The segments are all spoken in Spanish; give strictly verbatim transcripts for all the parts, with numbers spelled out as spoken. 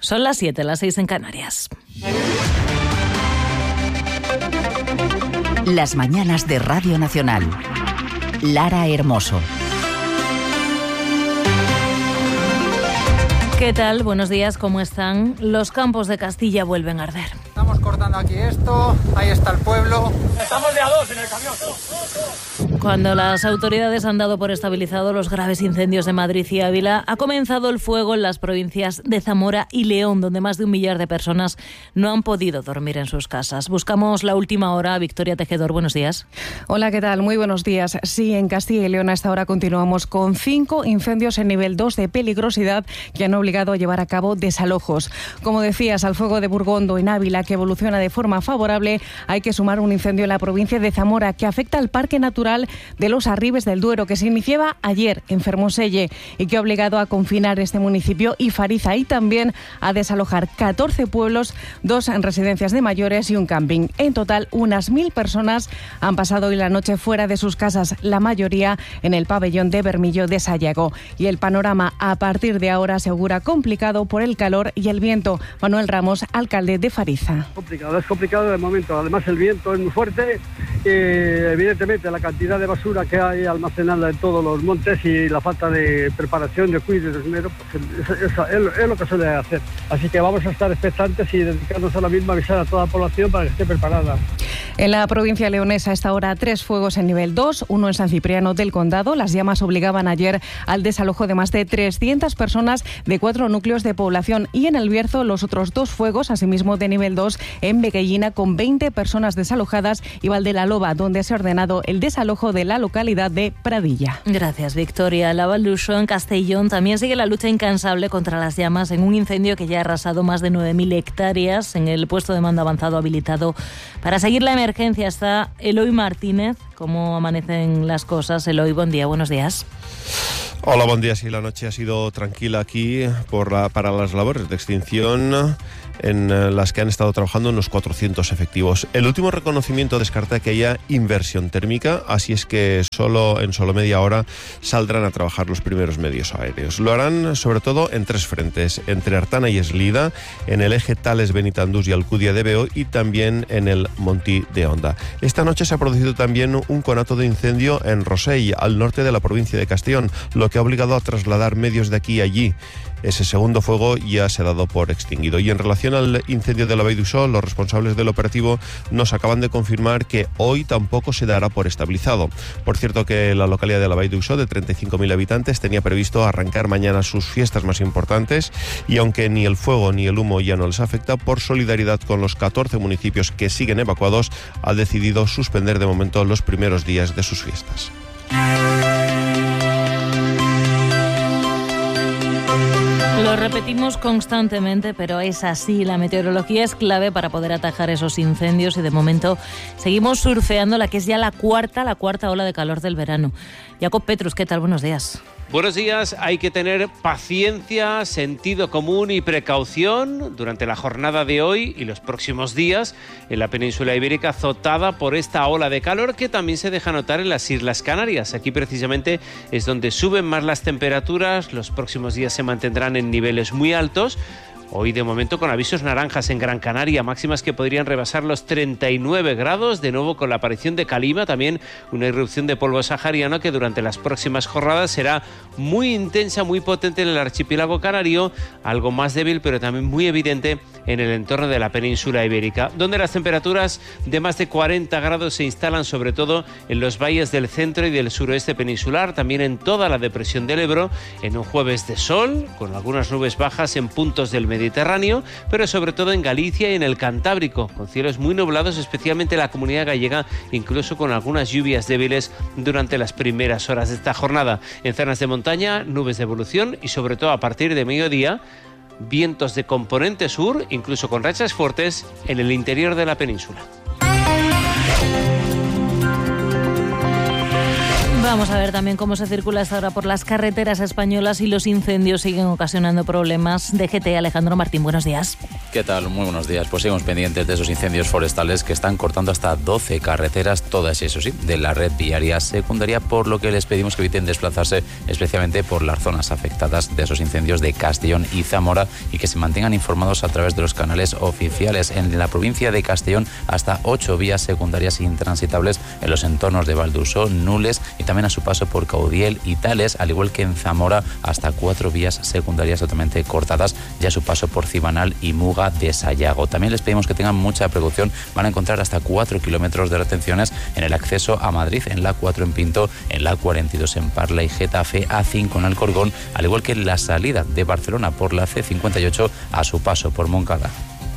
Son las siete, las seis en Canarias. Las mañanas de Radio Nacional. Lara Hermoso. ¿Qué tal? Buenos días, ¿cómo están? Los campos de Castilla vuelven a arder. Estamos cortando aquí esto, ahí está el pueblo. Estamos de a dos en el camión. Cuando las autoridades han dado por estabilizado los graves incendios de Madrid y Ávila, ha comenzado el fuego en las provincias de Zamora y León, donde más de un millar de personas no han podido dormir en sus casas. Buscamos la última hora. Victoria Tejedor, buenos días. Hola, ¿qué tal? Muy buenos días. Sí, en Castilla y León a esta hora continuamos con cinco incendios en nivel dos de peligrosidad que han obligado a llevar a cabo desalojos. Como decías, al fuego de Burgondo en Ávila, que evoluciona de forma favorable, hay que sumar un incendio en la provincia de Zamora que afecta al Parque Natural de los Arribes del Duero, que se iniciaba ayer en Fermoselle y que ha obligado a confinar este municipio y Fariza, y también a desalojar catorce pueblos, dos en residencias de mayores y un camping. En total, unas mil personas han pasado hoy la noche fuera de sus casas, la mayoría en el pabellón de Bermillo de Sayago. Y el panorama a partir de ahora se augura complicado por el calor y el viento. Manuel Ramos, alcalde de Fariza. Complicado, es complicado de momento. Además, el viento es muy fuerte y, evidentemente, la cantidad de basura que hay almacenada en todos los montes y la falta de preparación, de cuidado y de esmero, pues es, es, es, es lo que suele hacer. Así que vamos a estar expectantes y dedicarnos ahora mismo a avisar a toda la población para que esté preparada. En la provincia leonesa, a esta hora, tres fuegos en nivel dos, uno en San Cipriano del Condado. Las llamas obligaban ayer al desalojo de más de trescientas personas de cuatro núcleos de población, y en El Bierzo los otros dos fuegos, asimismo de nivel dos, en Beguellina, con veinte personas desalojadas, y Valdelaloba, donde se ha ordenado el desalojo de la localidad de Pradilla. Gracias, Victoria. La Baluso, en Castellón, también sigue la lucha incansable contra las llamas en un incendio que ya ha arrasado más de nueve mil hectáreas. En el puesto de mando avanzado habilitado para seguir la emergencia está Eloy Martínez. ¿Cómo amanecen las cosas? Eloy, buen día, buenos días. Hola, buen día. Sí, la noche ha sido tranquila aquí por la, para las labores de extinción, en las que han estado trabajando unos cuatrocientos efectivos. El último reconocimiento descarta que haya inversión térmica, así es que solo en solo media hora saldrán a trabajar los primeros medios aéreos. Lo harán sobre todo en tres frentes, entre Artana y Eslida, en el eje Tales-Benitandús y Alcudia de Veo, y también en el Montí de Onda. Esta noche se ha producido también un conato de incendio en Rosell, al norte de la provincia de Castellón, lo que ha obligado a trasladar medios de aquí a allí. Ese segundo fuego ya se ha dado por extinguido. Y en relación al incendio de la Vall d'Uixó, los responsables del operativo nos acaban de confirmar que hoy tampoco se dará por estabilizado. Por cierto, que la localidad de la Vall d'Uixó, de treinta y cinco mil habitantes, tenía previsto arrancar mañana sus fiestas más importantes, y aunque ni el fuego ni el humo ya no les afecta, por solidaridad con los catorce municipios que siguen evacuados, ha decidido suspender de momento los primeros días de sus fiestas. Lo repetimos constantemente, pero es así. La meteorología es clave para poder atajar esos incendios, y de momento seguimos surfeando la que es ya la cuarta, la cuarta ola de calor del verano. Jacob Petrus, ¿qué tal? Buenos días. Buenos días. Hay que tener paciencia, sentido común y precaución durante la jornada de hoy y los próximos días en la península ibérica, azotada por esta ola de calor que también se deja notar en las Islas Canarias. Aquí precisamente es donde suben más las temperaturas. Los próximos días se mantendrán en niveles muy altos. Hoy de momento con avisos naranjas en Gran Canaria, máximas que podrían rebasar los treinta y nueve grados, de nuevo con la aparición de calima, también una irrupción de polvo sahariano que durante las próximas jornadas será muy intensa, muy potente en el archipiélago canario, algo más débil pero también muy evidente en el entorno de la península ibérica, donde las temperaturas de más de cuarenta grados se instalan sobre todo en los valles del centro y del suroeste peninsular, también en toda la depresión del Ebro, en un jueves de sol, con algunas nubes bajas en puntos del Mediterráneo, pero sobre todo en Galicia y en el Cantábrico, con cielos muy nublados, especialmente en la Comunidad Gallega, incluso con algunas lluvias débiles durante las primeras horas de esta jornada. En zonas de montaña, nubes de evolución y sobre todo a partir de mediodía, vientos de componente sur, incluso con rachas fuertes en el interior de la península. Vamos a ver también cómo se circula hasta ahora por las carreteras españolas y los incendios siguen ocasionando problemas. D G T, Alejandro Martín, buenos días. ¿Qué tal? Muy buenos días. Pues seguimos pendientes de esos incendios forestales que están cortando hasta doce carreteras, todas, eso sí, de la red viaria secundaria, por lo que les pedimos que eviten desplazarse especialmente por las zonas afectadas de esos incendios de Castellón y Zamora y que se mantengan informados a través de los canales oficiales. En la provincia de Castellón, hasta ocho vías secundarias intransitables en los entornos de Valdusó, Nules y también a su paso por Caudiel y Tales, al igual que en Zamora, hasta cuatro vías secundarias totalmente cortadas, ya a su paso por Cibanal y Muga de Sayago. También les pedimos que tengan mucha precaución. Van a encontrar hasta cuatro kilómetros de retenciones en el acceso a Madrid, en la cuatro en Pinto, en la cuarenta y dos en Parla y Getafe, A cinco en Alcorcón, al igual que la salida de Barcelona por la C cincuenta y ocho a su paso por Moncada.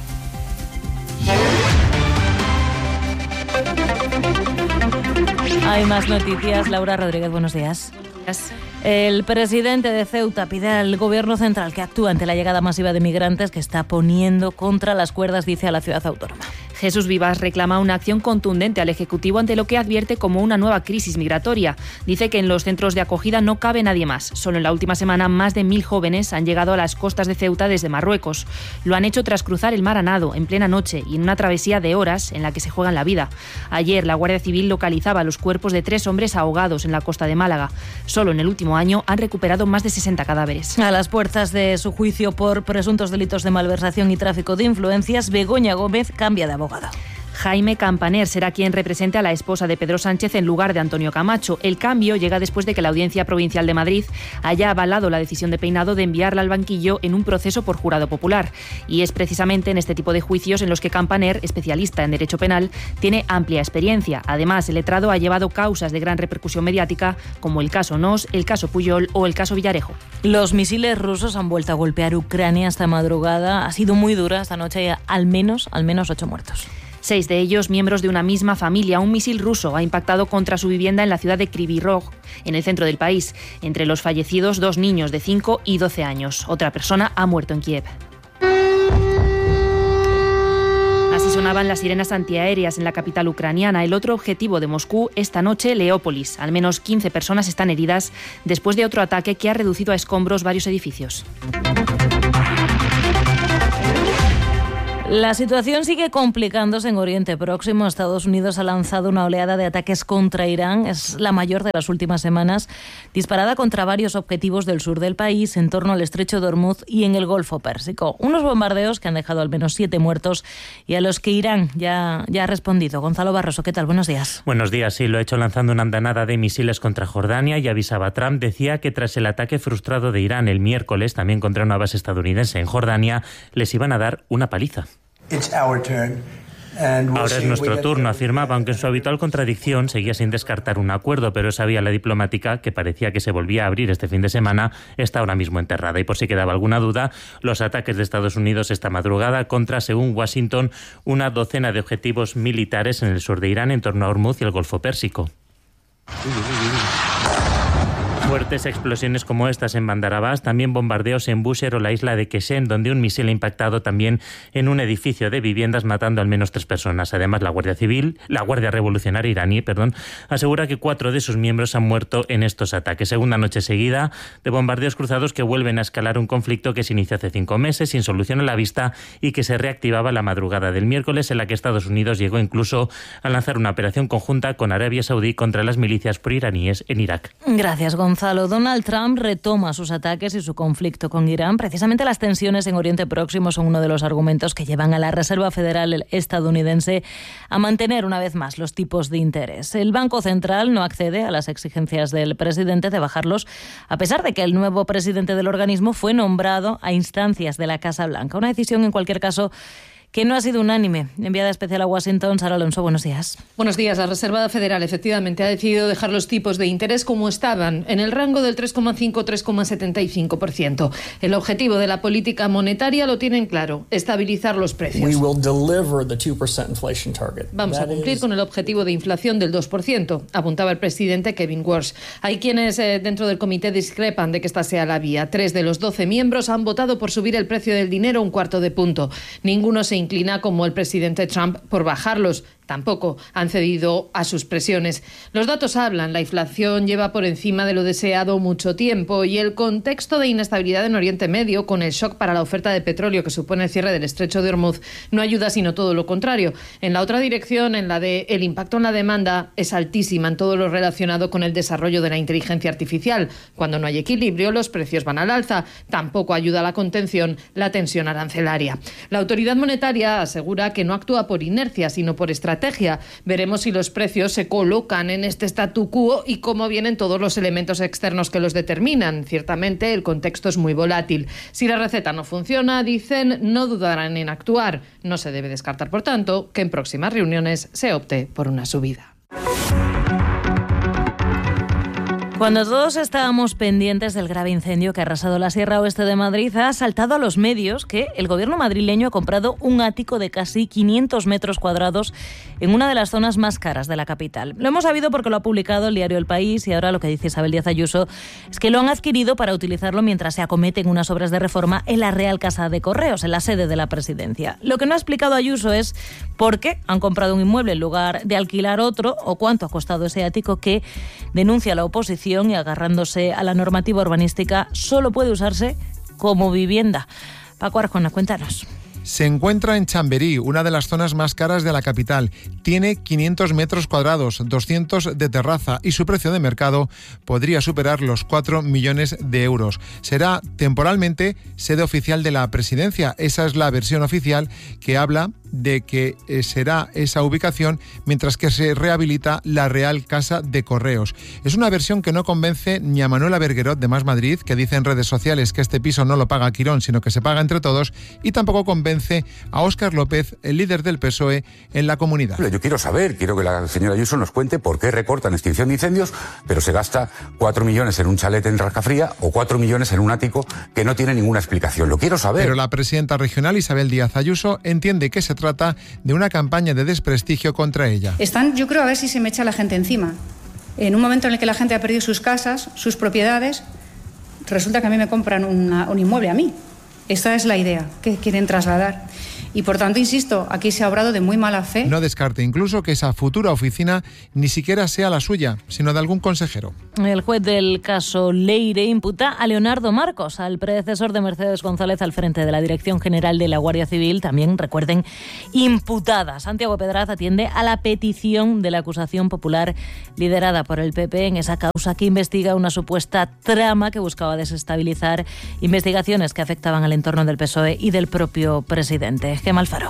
Hay más noticias. Laura Rodríguez, buenos días. El presidente de Ceuta pide al gobierno central que actúe ante la llegada masiva de migrantes que está poniendo contra las cuerdas, dice, a la ciudad autónoma. Jesús Vivas reclama una acción contundente al Ejecutivo ante lo que advierte como una nueva crisis migratoria. Dice que en los centros de acogida no cabe nadie más. Solo en la última semana más de mil jóvenes han llegado a las costas de Ceuta desde Marruecos. Lo han hecho tras cruzar el mar a nado en plena noche y en una travesía de horas en la que se juegan la vida. Ayer la Guardia Civil localizaba los cuerpos de tres hombres ahogados en la costa de Málaga. Solo en el último año han recuperado más de sesenta cadáveres. A las puertas de su juicio por presuntos delitos de malversación y tráfico de influencias, Begoña Gómez cambia de abogado. Jaime Campaner será quien represente a la esposa de Pedro Sánchez en lugar de Antonio Camacho. El cambio llega después de que la Audiencia Provincial de Madrid haya avalado la decisión de Peinado de enviarla al banquillo en un proceso por jurado popular. Y es precisamente en este tipo de juicios en los que Campaner, especialista en derecho penal, tiene amplia experiencia. Además, el letrado ha llevado causas de gran repercusión mediática como el caso Nos, el caso Puyol o el caso Villarejo. Los misiles rusos han vuelto a golpear Ucrania esta madrugada. Ha sido muy dura esta noche, hay al menos, al menos ocho muertos. Seis de ellos miembros de una misma familia. Un misil ruso ha impactado contra su vivienda en la ciudad de Kryvyi Rog, en el centro del país. Entre los fallecidos, dos niños de cinco y doce años. Otra persona ha muerto en Kiev. Así sonaban las sirenas antiaéreas en la capital ucraniana. El otro objetivo de Moscú esta noche, Leópolis. Al menos quince personas están heridas después de otro ataque que ha reducido a escombros varios edificios. La situación sigue complicándose en Oriente Próximo. Estados Unidos ha lanzado una oleada de ataques contra Irán. Es la mayor de las últimas semanas, disparada contra varios objetivos del sur del país, en torno al estrecho de Hormuz y en el Golfo Pérsico. Unos bombardeos que han dejado al menos siete muertos y a los que Irán ya, ya ha respondido. Gonzalo Barroso, ¿qué tal? Buenos días. Buenos días. Sí, lo ha hecho lanzando una andanada de misiles contra Jordania y avisaba. Trump decía que tras el ataque frustrado de Irán el miércoles, también contra una base estadounidense en Jordania, les iban a dar una paliza. Ahora es nuestro turno, afirmaba, aunque en su habitual contradicción seguía sin descartar un acuerdo, pero esa vía la diplomática, que parecía que se volvía a abrir este fin de semana, está ahora mismo enterrada. Y por si quedaba alguna duda, los ataques de Estados Unidos esta madrugada contra, según Washington, una docena de objetivos militares en el sur de Irán, en torno a Hormuz y el Golfo Pérsico. Fuertes explosiones como estas en Bandar Abbas, también bombardeos en Bushehr o la isla de Qesem, donde un misil ha impactado también en un edificio de viviendas, matando al menos tres personas. Además, la Guardia Civil, la Guardia Revolucionaria iraní, perdón, asegura que cuatro de sus miembros han muerto en estos ataques. Segunda noche seguida de bombardeos cruzados que vuelven a escalar un conflicto que se inició hace cinco meses, sin solución a la vista, y que se reactivaba la madrugada del miércoles, en la que Estados Unidos llegó incluso a lanzar una operación conjunta con Arabia Saudí contra las milicias proiraníes en Irak. Gracias, Gonzalo. Donald Trump retoma sus ataques y su conflicto con Irán. Precisamente las tensiones en Oriente Próximo son uno de los argumentos que llevan a la Reserva Federal estadounidense a mantener una vez más los tipos de interés. El Banco Central no accede a las exigencias del presidente de bajarlos, a pesar de que el nuevo presidente del organismo fue nombrado a instancias de la Casa Blanca. Una decisión, en cualquier caso, que no ha sido unánime. Enviada especial a Washington, Sara Alonso, buenos días. Buenos días. La Reserva Federal efectivamente ha decidido dejar los tipos de interés como estaban, en el rango del tres coma cinco a tres coma setenta y cinco por ciento. El objetivo de la política monetaria lo tienen claro, estabilizar los precios. We will deliver the two percent inflation target. Vamos a cumplir con el objetivo de inflación del dos por ciento, apuntaba el presidente Kevin Walsh. Hay quienes eh, dentro del comité discrepan de que esta sea la vía. Tres de los doce miembros han votado por subir el precio del dinero un cuarto de punto. Ninguno se inclina como el presidente Trump por bajarlos. tampoco han cedido a sus presiones. Los datos hablan, la inflación lleva por encima de lo deseado mucho tiempo y el contexto de inestabilidad en Oriente Medio, con el shock para la oferta de petróleo que supone el cierre del estrecho de Hormuz, no ayuda, sino todo lo contrario. En la otra dirección, en la de el impacto en la demanda, es altísima en todo lo relacionado con el desarrollo de la inteligencia artificial. Cuando no hay equilibrio, los precios van al alza. Tampoco ayuda a la contención la tensión arancelaria. La autoridad monetaria asegura que no actúa por inercia, sino por estrategia. Veremos si los precios se colocan en este statu quo y cómo vienen todos los elementos externos que los determinan. Ciertamente, el contexto es muy volátil. Si la receta no funciona, dicen, no dudarán en actuar. No se debe descartar, por tanto, que en próximas reuniones se opte por una subida. Cuando todos estábamos pendientes del grave incendio que ha arrasado la Sierra Oeste de Madrid, ha saltado a los medios que el gobierno madrileño ha comprado un ático de casi quinientos metros cuadrados en una de las zonas más caras de la capital. Lo hemos sabido porque lo ha publicado el diario El País y ahora lo que dice Isabel Díaz Ayuso es que lo han adquirido para utilizarlo mientras se acometen unas obras de reforma en la Real Casa de Correos, en la sede de la presidencia. Lo que no ha explicado Ayuso es por qué han comprado un inmueble en lugar de alquilar otro o cuánto ha costado ese ático que, denuncia la oposición, y agarrándose a la normativa urbanística, solo puede usarse como vivienda. Paco Arjona, cuéntanos. Se encuentra en Chamberí, una de las zonas más caras de la capital. Tiene quinientos metros cuadrados, doscientos de terraza y su precio de mercado podría superar los cuatro millones de euros. Será temporalmente sede oficial de la presidencia. Esa es la versión oficial que habla de que será esa ubicación mientras que se rehabilita la Real Casa de Correos. Es una versión que no convence ni a Manuela Berguerot de Más Madrid, que dice en redes sociales que este piso no lo paga Quirón, sino que se paga entre todos, y tampoco convence a Óscar López, el líder del P S O E en la comunidad. Yo quiero saber, quiero que la señora Ayuso nos cuente por qué recortan extinción de incendios, pero se gasta cuatro millones en un chalet en Rascafría o cuatro millones en un ático que no tiene ninguna explicación. Lo quiero saber. Pero la presidenta regional, Isabel Díaz Ayuso, entiende que se trata de una campaña de desprestigio contra ella. Están, yo creo, a ver si se me echa la gente encima. En un momento en el que la gente ha perdido sus casas, sus propiedades, resulta que a mí me compran una, un inmueble a mí. Esta es la idea que quieren trasladar. Y por tanto, insisto, aquí se ha obrado de muy mala fe. No descarte incluso que esa futura oficina ni siquiera sea la suya, sino de algún consejero. El juez del caso Leire imputa a Leonardo Marcos, al predecesor de Mercedes González al frente de la Dirección General de la Guardia Civil, también, recuerden, imputada. Santiago Pedraz atiende a la petición de la acusación popular liderada por el P P en esa causa que investiga una supuesta trama que buscaba desestabilizar investigaciones que afectaban al entorno del P S O E y del propio presidente. Gemma Alfaro.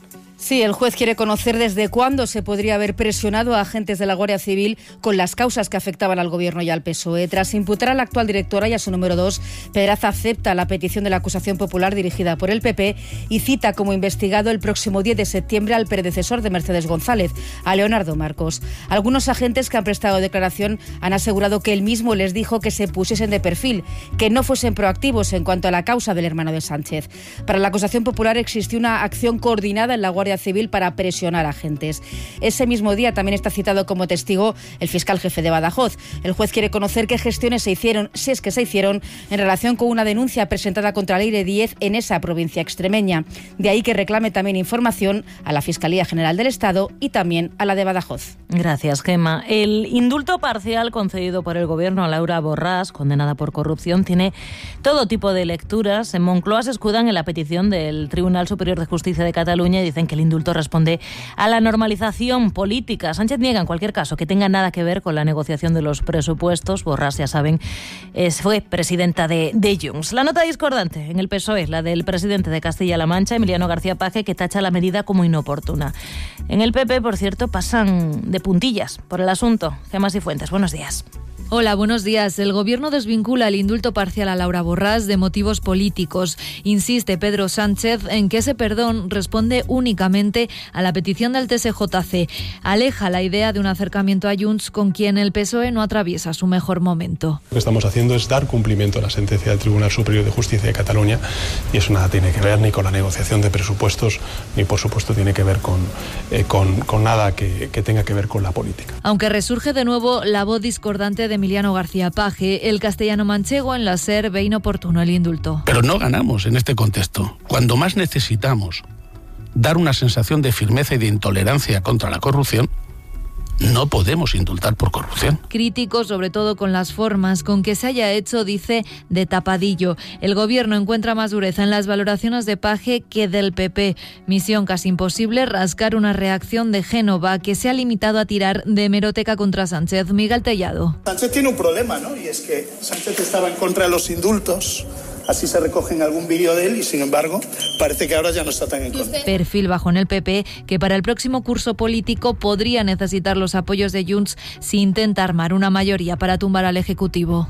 Sí, el juez quiere conocer desde cuándo se podría haber presionado a agentes de la Guardia Civil con las causas que afectaban al Gobierno y al P S O E. Tras imputar a la actual directora y a su número dos, Pedraz acepta la petición de la acusación popular dirigida por el P P y cita como investigado el próximo diez de septiembre al predecesor de Mercedes González, a Leonardo Marcos. Algunos agentes que han prestado declaración han asegurado que él mismo les dijo que se pusiesen de perfil, que no fuesen proactivos en cuanto a la causa del hermano de Sánchez. Para la acusación popular existió una acción coordinada en la Guardia Civil para presionar a agentes. Ese mismo día también está citado como testigo el fiscal jefe de Badajoz. El juez quiere conocer qué gestiones se hicieron, si es que se hicieron, en relación con una denuncia presentada contra Leire Díez en esa provincia extremeña. De ahí que reclame también información a la Fiscalía General del Estado y también a la de Badajoz. Gracias, Gemma. El indulto parcial concedido por el Gobierno a Laura Borràs, condenada por corrupción, tiene todo tipo de lecturas. En Moncloa se escudan en la petición del Tribunal Superior de Justicia de Cataluña y dicen que el indulto responde a la normalización política. Sánchez niega en cualquier caso que tenga nada que ver con la negociación de los presupuestos. Borràs, ya saben, es, fue presidenta de, de Junts. La nota discordante en el P S O E, la del presidente de Castilla-La Mancha, Emiliano García Paje, que tacha la medida como inoportuna. En el P P, por cierto, pasan de puntillas por el asunto. Gemma Cifuentes, buenos días. Hola, buenos días. El Gobierno desvincula el indulto parcial a Laura Borràs de motivos políticos. Insiste Pedro Sánchez en que ese perdón responde únicamente a la petición del T S J C. Aleja la idea de un acercamiento a Junts, con quien el P S O E no atraviesa su mejor momento. Lo que estamos haciendo es dar cumplimiento a la sentencia del Tribunal Superior de Justicia de Cataluña, y eso nada tiene que ver ni con la negociación de presupuestos, ni por supuesto tiene que ver con, eh, con, con nada que, que tenga que ver con la política. Aunque resurge de nuevo la voz discordante de Emiliano García Paje, el castellano manchego en la SER ve inoportuno el indulto. Pero no ganamos en este contexto. Cuando más necesitamos dar una sensación de firmeza y de intolerancia contra la corrupción, no podemos indultar por corrupción. Crítico sobre todo con las formas con que se haya hecho, dice, de tapadillo. El Gobierno encuentra más dureza en las valoraciones de Paje que del P P. Misión casi imposible, rascar una reacción de Génova que se ha limitado a tirar de hemeroteca contra Sánchez. Miguel Tellado. Sánchez tiene un problema, ¿no? Y es que Sánchez estaba en contra de los indultos. Así se recoge en algún vídeo de él y, sin embargo, parece que ahora ya no está tan en contra. Perfil bajo en el P P, que para el próximo curso político podría necesitar los apoyos de Junts si intenta armar una mayoría para tumbar al Ejecutivo.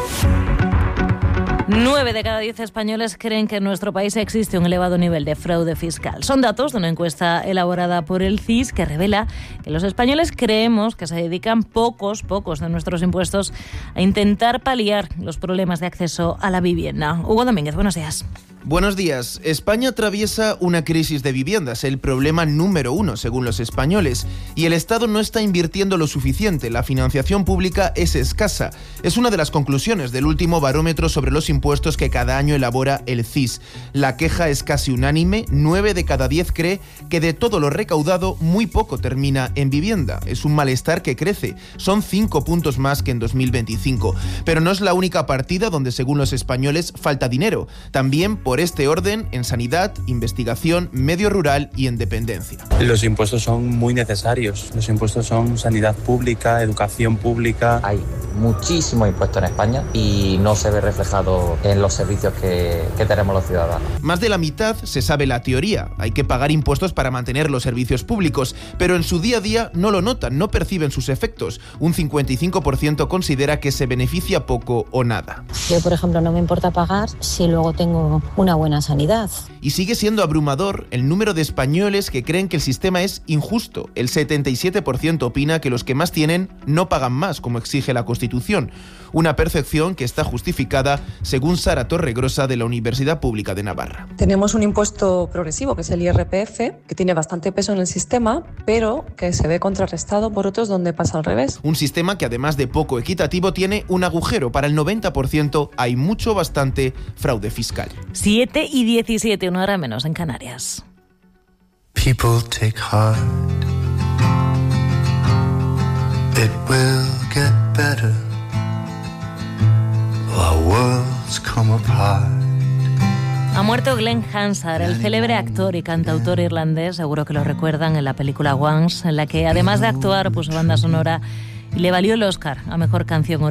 Nueve de cada diez españoles creen que en nuestro país existe un elevado nivel de fraude fiscal. Son datos de una encuesta elaborada por el C I S que revela que los españoles creemos que se dedican pocos, pocos de nuestros impuestos a intentar paliar los problemas de acceso a la vivienda. Hugo Domínguez, buenos días. Buenos días. España atraviesa una crisis de viviendas, el problema número uno según los españoles, y el Estado no está invirtiendo lo suficiente, la financiación pública es escasa. Es una de las conclusiones del último barómetro sobre los impuestos que cada año elabora el C I S. La queja es casi unánime, nueve de cada diez cree que de todo lo recaudado muy poco termina en vivienda. Es un malestar que crece, son cinco puntos más que en dos mil veinticinco. Pero no es la única partida donde según los españoles falta dinero. También por Por este orden, en sanidad, investigación, medio rural y en dependencia. Los impuestos son muy necesarios. Los impuestos son sanidad pública, educación pública. Hay muchísimo impuesto en España y no se ve reflejado en los servicios que, que tenemos los ciudadanos. Más de la mitad se sabe la teoría. Hay que pagar impuestos para mantener los servicios públicos, pero en su día a día no lo notan, no perciben sus efectos. Un cincuenta y cinco por ciento considera que se beneficia poco o nada. Yo, por ejemplo, no me importa pagar si luego tengo una buena sanidad. Y sigue siendo abrumador el número de españoles que creen que el sistema es injusto. El setenta y siete por ciento opina que los que más tienen no pagan más, como exige la Constitución. Una percepción que está justificada, según Sara Torregrosa, de la Universidad Pública de Navarra. Tenemos un impuesto progresivo, que es el I R P F, que tiene bastante peso en el sistema, pero que se ve contrarrestado por otros donde pasa al revés. Un sistema que, además de poco equitativo, tiene un agujero. Para el noventa por ciento hay mucho, bastante fraude fiscal. siete y diecisiete, una hora menos en Canarias. People take heart. It will get better. Our worlds come apart. Ha muerto Glenn Hansard, el célebre actor y cantautor irlandés, seguro que lo recuerdan, en la película Once, en la que además de actuar puso banda sonora y le valió el Oscar a Mejor Canción